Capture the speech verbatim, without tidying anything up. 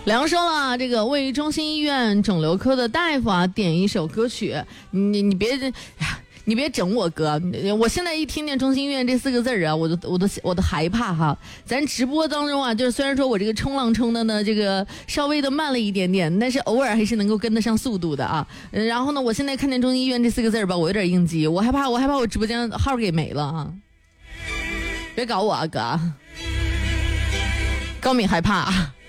梁说了，这个为中心医院肿瘤科的大夫啊点一首歌曲，你你别，你别整我哥，我现在一听见中心医院这四个字啊，我都我都我都害怕哈。咱直播当中啊，就是虽然说我这个冲浪冲的呢，这个稍微的慢了一点点，但是偶尔还是能够跟得上速度的啊。然后呢，我现在看见中心医院这四个字吧，我有点应激，我害怕，我害怕我直播间号给没了啊！别搞我啊哥，高敏害怕。